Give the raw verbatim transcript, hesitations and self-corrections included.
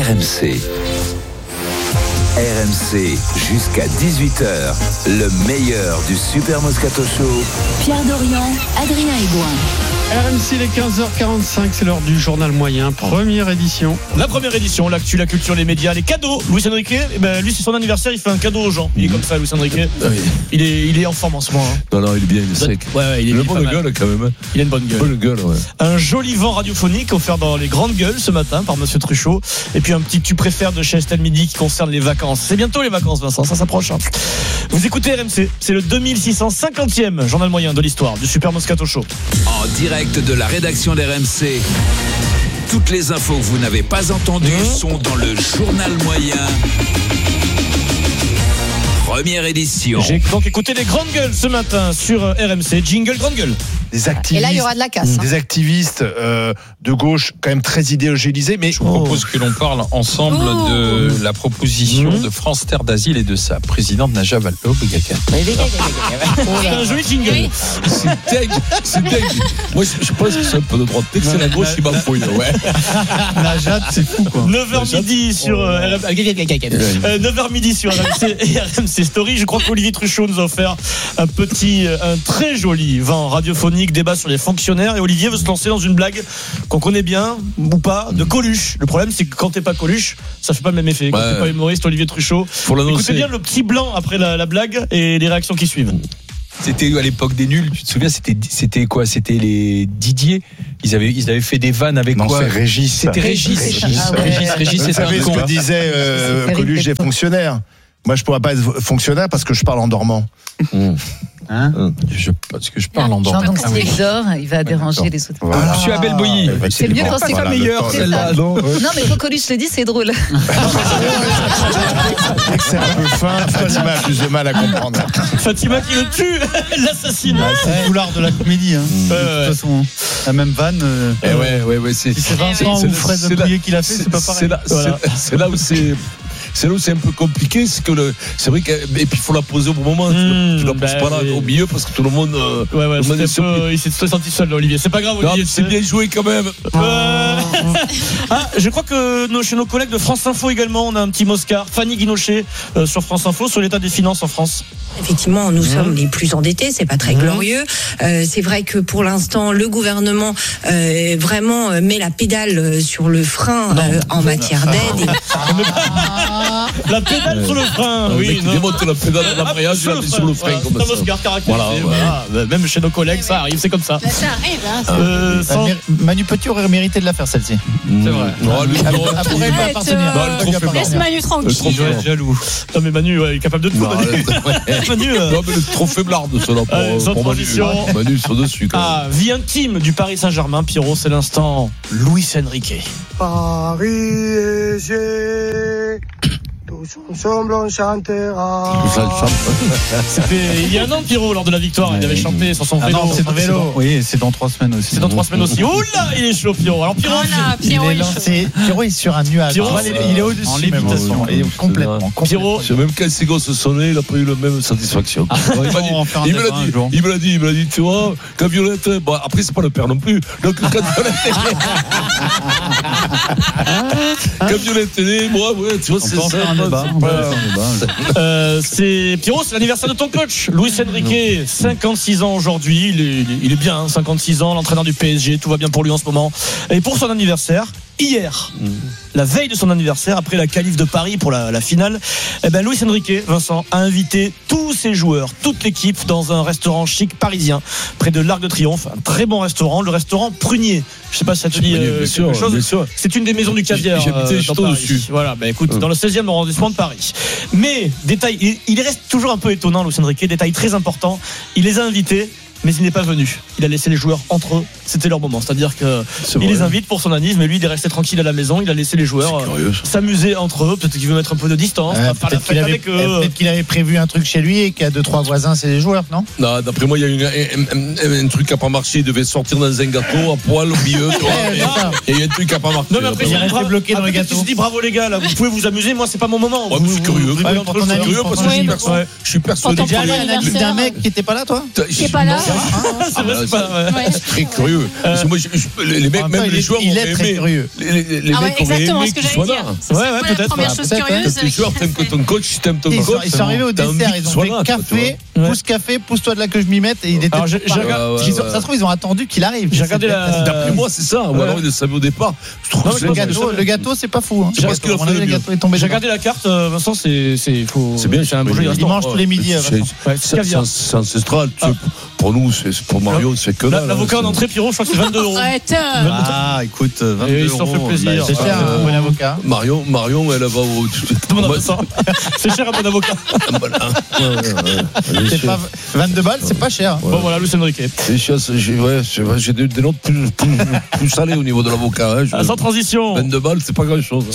M C. R M C jusqu'à dix-huit heures, le meilleur du Super Moscato Show. Pierre Dorian, Adrien Aigouin. R M C, les quinze heures quarante-cinq, c'est l'heure du journal moyen, première édition. La première édition, l'actu, la culture, les médias, les cadeaux. Luis Enrique, eh ben, lui c'est son anniversaire, il fait un cadeau aux gens. Il est comme ça, Luis Enrique. Ah oui. Il est, il est en forme en ce moment. Hein. Non, non, il est bien, il est sec. Ouais, ouais, il est il a une pas bonne mal. gueule quand même. Il a une bonne gueule. Bonne gueule, ouais. Un joli vent radiophonique offert dans les grandes gueules ce matin par Monsieur Truchot. Et puis un petit tu préfères de chez Estelle Midi qui concerne les vacances. C'est bientôt les vacances, Vincent, ça s'approche. Hein. Vous écoutez R M C, c'est le deux mille six cent cinquantième journal moyen de l'histoire du Super Moscato Show. En direct de la rédaction d'R M C. Toutes les infos que vous n'avez pas entendues mmh. sont dans le journal moyen. Première édition. J'ai donc écouté les grandes gueules ce matin sur R M C. Jingle grande gueule. Des activistes, et là, il y aura de la casse. Hein. Des activistes euh, de gauche, quand même très idéologisés. Mais je vous propose que l'on parle ensemble oh. de la proposition mmh. de France Terre d'Asile et de sa présidente Najat Vallaud-Belkacem. C'est un joli jingle. Oui. C'est dingue, c'est dingue. Moi, je pense que c'est un peu de droite. Dès que c'est la gauche, il m'embrouille. Ouais. Najat, c'est fou quoi. neuf heures midi sur euh, neuf heures midi sur R M C et R M C Story. Je crois qu'Olivier Truchot nous a offert un petit, un très joli vent radiophonique. Débat sur les fonctionnaires et Olivier veut se lancer dans une blague qu'on connaît bien ou pas de Coluche. Le problème c'est que quand t'es pas Coluche ça fait pas le même effet. Quand ouais. t'es pas humoriste Olivier Truchot, faut l'annoncer. Écoutez bien le petit blanc après la, la blague et les réactions qui suivent. C'était à l'époque des nuls, tu te souviens, c'était, c'était quoi? C'était les Didier. Ils avaient, ils avaient fait des vannes avec non, quoi? C'est Régis. C'était Régis. Régis, ah ouais. Régis, Régis, Vous savez ce que disait euh, Coluche des fonctionnaires. Moi, je pourrais pas être fonctionnaire parce que je parle en dormant. Mmh. Hein je, parce que je parle en dormant. Donc s'il dort, il va déranger les autres. Voilà. Monsieur Abel Boilly. Ah, c'est mieux quand c'est voilà, pas meilleur. Celle-là, non, ouais. non, mais quand Coluche le dit, c'est drôle. C'est un peu fin. Fatima a plus de mal à comprendre. Fatima qui le tue, l'assassine. Ah, c'est le foulard de la comédie. Hein. Ouais, de ouais. toute façon, la même vanne. Euh, eh ouais, ouais, ouais. C'est, si c'est Vincent c'est, ou Fred Pouillet qui l'a fait, c'est, c'est pas pareil. C'est là, voilà. c'est, c'est là où c'est. C'est là où c'est un peu compliqué, c'est que le, c'est vrai que, et puis il faut la poser au bon moment. Mmh, tu la poses bah, pas là oui. au milieu parce que tout le monde. Euh, ouais, ouais, le monde est peu, il s'est senti seul, Olivier. C'est pas grave, Olivier. Non, c'est bien joué quand même. Euh... ah, je crois que nos, chez nos collègues de France Info également, on a un petit Moscar. Fanny Guinochet euh, sur France Info sur l'état des finances en France. Effectivement, nous mmh. sommes les plus endettés, c'est pas très mmh. glorieux. Euh, c'est vrai que pour l'instant, le gouvernement euh, vraiment euh, met la pédale sur le frein euh, en matière d'aide. Et... La pédale sur le frein, oui. Il démonte la pédale de l'embrayage, il la met sur le frein voilà, comme ça. ça. Moscar caractérisé. Voilà, voilà. Même chez nos collègues, ça arrive, c'est comme ça. Bah, ça arrive, hein. Ça euh, sans... Manu Petit aurait mérité de la faire celle-ci. Mmh. C'est vrai. Non, lui, elle pourrait pas appartenir. Laisse Manu tranquille. Le jaloux. Non mais Manu, ouais, il est capable de tout. Non, Manu. Manu euh... non mais le trop faiblard de cela pour, Allez, pour Manu. Manu sur dessus. Quand ah, même. Vie intime du Paris Saint-Germain, Pierrot, c'est l'instant Luis Enrique. Paris et j'ai tous ensemble on chantera. C'était il y a un an, Pierrot, lors de la victoire, il avait chanté sur son ah vélo. Non, c'est, vélo. C'est, oui, c'est dans trois semaines aussi. C'est dans trois semaines aussi. Oh là, il est chaud, Pierrot. Alors Pierrot, voilà, il, Pierrot, il est lancé. Pierrot est sur un nuage. Pierrot, il, est, il est au-dessus. En lévitation. Il est complètement. Pierrot, même quand ses gosses se sonnaient, il a pas eu la même satisfaction. Ah, il, m'a dit, il, me l'a dit, il me l'a dit, il me l'a dit, tu vois, quand Violette, bon, après c'est pas le père non plus. Donc quand Violette, quand Violette est née, moi, ouais, tu vois, c'est ça. Euh, c'est Pierrot, c'est l'anniversaire de ton coach, Luis Enrique, cinquante-six ans aujourd'hui. Il est, il est bien, hein, cinquante-six ans, l'entraîneur du P S G, tout va bien pour lui en ce moment. Et pour son anniversaire, hier, mmh. la veille de son anniversaire, après la qualif de Paris pour la, la finale, eh ben Luis Enrique, Vincent, a invité tous ses joueurs, toute l'équipe, dans un restaurant chic parisien, près de l'Arc de Triomphe, un très bon restaurant, le restaurant Prunier. Je sais pas si ça te dit euh, quelque sûr, chose. C'est une des maisons du caviar. J'habitais juste au-dessus. Voilà, bah écoute, mmh. dans le seizième arrondissement de Paris. Mais détail, il, il reste toujours un peu étonnant, Luis Enrique. Détail très important, il les a invités. Mais il n'est pas venu. Il a laissé les joueurs entre eux. C'était leur moment. C'est-à-dire que c'est il les invite pour son anniv, mais lui, il est resté tranquille à la maison. Il a laissé les joueurs euh, s'amuser entre eux. Peut-être qu'il veut mettre un peu de distance. Euh, peut-être, qu'il avait, euh, peut-être qu'il avait prévu un truc chez lui et qu'il y a deux trois voisins, c'est les joueurs, non? Non, d'après moi, il y a une, un, un, un truc qui n'a pas marché. Il devait sortir dans un gâteau à poil au milieu. Il y a un truc qui n'a pas marché. Non, mais après, il est resté bloqué dans le gâteau. Il se dit bravo les gars, là, vous pouvez vous amuser. Moi, c'est pas mon moment. Ouais, je suis curieux. Je suis curieux parce que je suis persuadé. Déjà allé à l'anniv d'un mec qui n'était pas là, toi? Qui est pas là. Ah, bah, c'est pas- ouais. c'est très curieux. Parce que moi, je- je- les les mecs, En même même temps, les il est- joueurs, il auraient est très aimé. curieux. Les, les, les Ah ouais, mecs auraient exactement aimé ce que qu'ils j'allais soient dire. là. C'est Ouais, quoi ouais, la peut-être, première ouais, chose peut-être, curieuse T'es avec- joueur, t'aimes que ton coach, si t'aimes ton Ils coach. sont, ils sont arrivés au t'as envie dessert, qu'il ils ont soit fait là, quoi, tu café, vois. pousse café, pousse-toi de là que je m'y mette. Et il était Alors, j'ai- pas j'ai là. regardé- Ouais, Ils ont- ouais, Ça se trouve, ils ont attendu qu'il arrive. J'ai regardé C'est la- peut-être- D'après moi, c'est ça. Ou Ouais. alors, il le savait au départ. Je trouve Non, que mais c'est Le je pense gâteau, le gâteau, c'est pas fou. Hein. Je pense qu'il a À mon fait avis, le le mieux. gâteau est tombé. J'ai dedans. regardé la carte, euh, Vincent, c'est c'est faut. C'est bien, c'est un c'est joli bien. Il restaurant. mange tous les midis. euh, C'est- Vincent. Ouais, c'est c'est- caviar. c'est c'est ancestral. tu sais, Ah. Pour nous, c'est pour Mario, c'est que La- dalle. L'avocat hein, en c'est- entrée, Pierrot, je crois que c'est vingt-deux euros. Arrête. Ah, écoute, vingt-deux Et ils se sont fait euros, plaisir. bah, C'est cher, Euh, un bon avocat. Marion, Marion, elle va au. Demande à Vincent. C'est cher un bon avocat. Voilà. Ouais, ouais, ouais. C'est pas vingt-deux balles, c'est pas cher. Bon voilà, Luis Enrique. C'est chiant, c'est- J'ai ouais, c'est vrai, j'ai des, des notes plus, plus, plus salées au niveau de l'avocat. Hein. Je- Ah, sans transition. vingt-deux balles, c'est pas grand chose.